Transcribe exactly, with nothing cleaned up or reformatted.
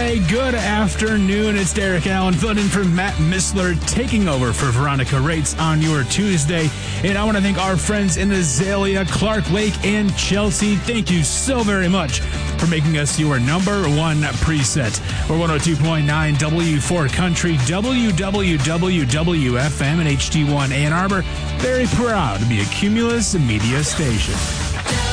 Hey, good afternoon. It's Derek Allen filling in for Matt Missler, taking over for Veronica Rates on your Tuesday. And I want to thank our friends in Azalea, Clark Lake, and Chelsea. Thank you so very much for making us your number one preset. We're one oh two point nine W four Country, W W W W F M, and H D one Ann Arbor. Very proud to be a Cumulus media station.